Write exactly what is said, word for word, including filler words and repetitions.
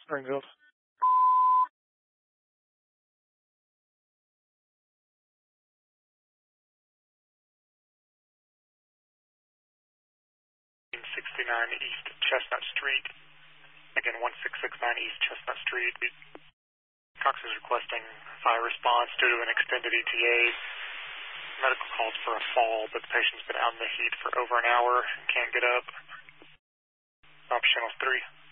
Springfield. sixty-nine East Chestnut Street. Again, one six six nine East Chestnut Street. Cox is requesting fire response due to an extended E T A. Medical calls for a fall, but the patient's been out in the heat for over an hour and can't get up. Op channel three.